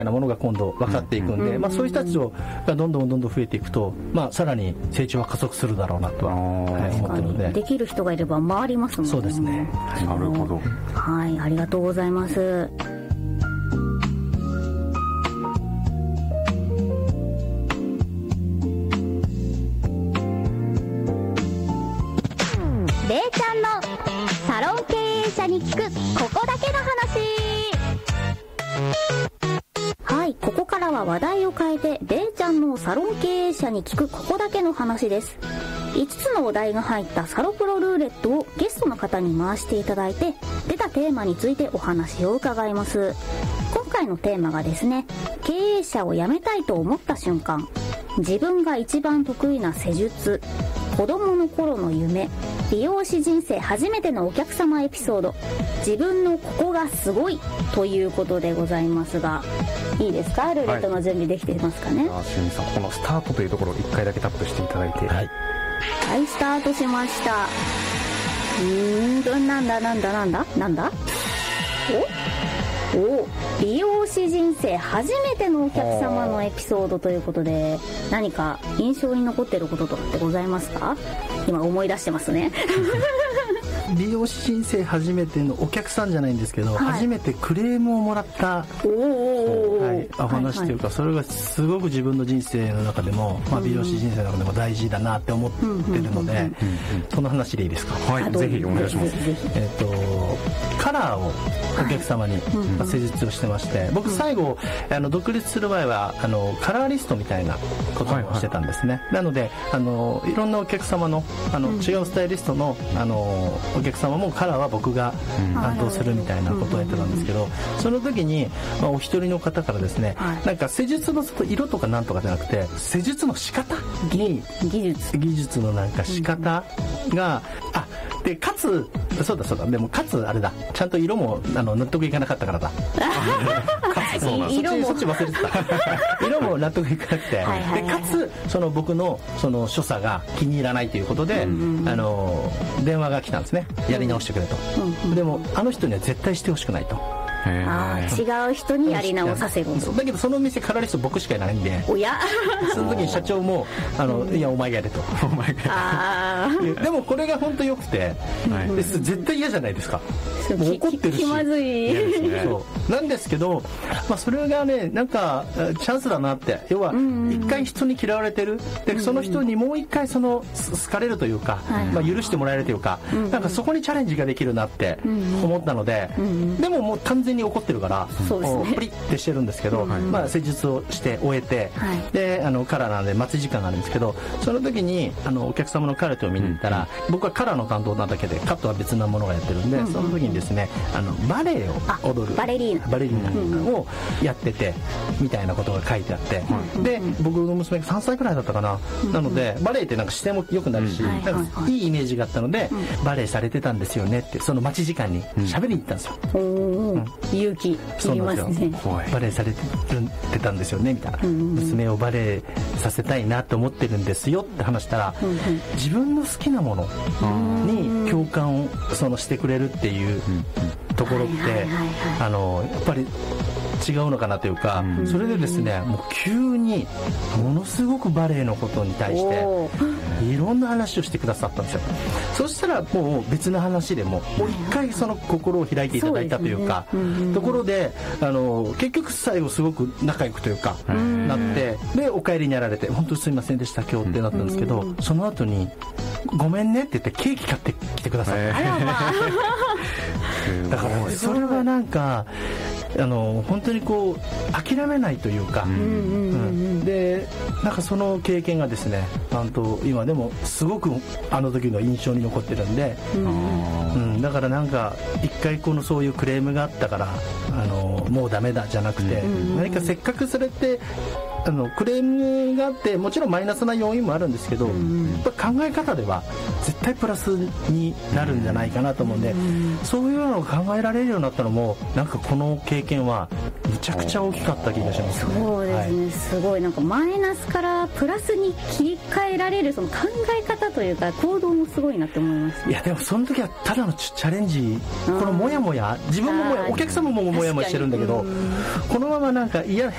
なものが今度分かっていくんで、そういう人たちがどんどん増えていくと、さらに成長は加速するだろうなとは、思ってるので、 できる人がいれば回りますもんね。 そうですね。 なるほど。 はい、ありがとうございます。 れいちゃんのサロン経営者に聞くここだけの話。 はい、ここからは話題を変えて、れいちゃんのサロン経営者に聞くここだけの話です。5つのお題が入ったサロプロルーレットをゲストの方に回していただいて、出たテーマについてお話を伺います。今回のテーマがですね、経営者を辞めたいと思った瞬間、自分が一番得意な施術、子供の頃の夢、美容師人生初めてのお客様エピソード、自分のここがすごいということでございますが、いいですか？ルーレットの準備できていますかね？ しゅんさん、このスタートというところを1回だけタップしていただいて、 はい、スタートしました。なんだお美容師人生初めてのお客様のエピソードということで、何か印象に残っていることとかってございますか？今思い出してますね。 美容師人生初めてのお客さんじゃないんですけど、初めてクレームをもらったお話というか、それがすごく自分の人生の中でも、美容師人生の中でも大事だなって思ってるので、その話でいいですか？ はい、ぜひお願いします。 カラーをお客様に施術をしてまして、僕最後独立する前はカラーリストみたいなことをしてたんですね。なのでいろんなお客様の違うスタイリストのお客様もカラーは僕が担当するみたいなことをやってたんですけど、その時にお一人の方からですね、なんか施術の色とかなんとかじゃなくて、施術の仕方に技術のなんか仕方がで、かつそうだでもかつあれだ、ちゃんと色も納得いかなかったからだ。 色もそっち忘れてた。色も納得いかなくて、でかつその僕のその所作が気に入らないということで、電話が来たんですね。やり直してくれと。でもあの人には絶対してほしくないと。 違う人にやり直させる。 だけどその店カラーリスト僕しかいないんで、 おやその時に社長もいやお前がやれと。でもこれが本当良くて、絶対嫌じゃないですか。もう怒ってるし気まずい。 そうなんですけど、それがね、なんかチャンスだなって。要は一回人に嫌われてる、でその人にもう一回好かれるというか、許してもらえるというか、なんかそこにチャレンジができるなって思ったので、でももう完全に怒ってるからプリッてしてるんですけど、施術をして終えて、でカラーなんで待ち時間があるんですけど、その時にお客様のカラーを見に行ったら、僕はカラーの担当なだけでカットは別なものがやってるんで、その時にですね、バレエを踊るバレリーナをやっててみたいなことが書いてあって、で僕の娘が3歳くらいだったかな、なのでバレエってなんか姿勢も良くなるし、なんかいいイメージがあったので、バレエされてたんですよねって、その待ち時間に喋りに行ったんですよ。 勇気いりますね。 バレエされてたんですよねみたいな、娘をバレエさせたいなと思ってるんですよって話したら、自分の好きなものに共感をしてくれるっていうところって、やっぱり違うのかなというか、それでですね、もう急にものすごくバレエのことに対していろんな話をしてくださったんですよ。そしたらもう別の話でもう一回その心を開いていただいたというか、ところで結局最後すごく仲良くというかなって、でお帰りになられて、本当にすいませんでした今日ってなったんですけど、その後にごめんねって言ってケーキ買ってきてくださった。だからそれはなんか本当にこう諦めないというか、でなんかその経験がですね、今でもすごくあの時の印象に残ってるんで、だからなんか一回そういうクレームがあったからもうダメだじゃなくて、何かせっかくそれってクレームがあって、もちろんマイナスな要因もあるんですけど、やっぱ考え方では絶対プラスになるんじゃないかなと思うんで、そういうのを考えられるようになったのも、なんかこの経験はむちゃくちゃ大きかった気がします。 そうですね、すごいなんかマイナスからプラスに切り替えられるその考え方というか行動もすごいなって思います、 いやでもその時はただのチャレンジ、このモヤモヤ、自分もお客様もモヤモヤしてるんだけど、このままなんか変